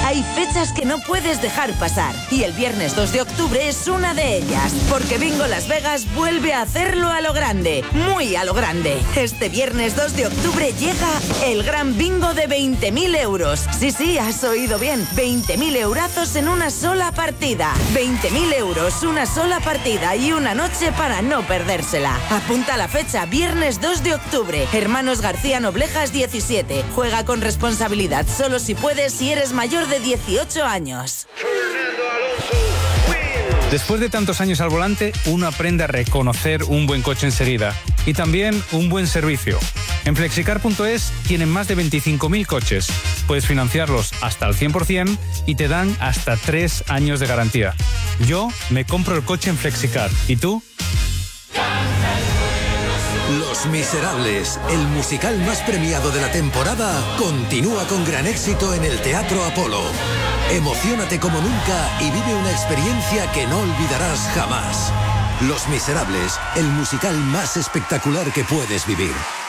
Hay fechas que no puedes dejar pasar y el viernes 2 de octubre es una de ellas, porque Bingo Las Vegas vuelve a hacerlo a lo grande, muy a lo grande. Este viernes 2 de octubre llega el gran bingo de 20.000 euros. Sí, has oído bien, 20.000 eurazos en una sola partida. 20.000 euros, una sola partida y una noche para no perdérsela. Apunta la fecha, viernes 2 de octubre. Hermanos García Noblejas 17. Juega con responsabilidad, solo si puedes, si eres mayor de 18 años. Después de tantos años al volante, uno aprende a reconocer un buen coche enseguida y también un buen servicio. En Flexicar.es tienen más de 25.000 coches. Puedes financiarlos hasta el 100% y te dan hasta 3 años de garantía. Yo me compro el coche en Flexicar. ¿Y tú? Los Miserables, el musical más premiado de la temporada, continúa con gran éxito en el Teatro Apolo. Emociónate como nunca y vive una experiencia que no olvidarás jamás. Los Miserables, el musical más espectacular que puedes vivir.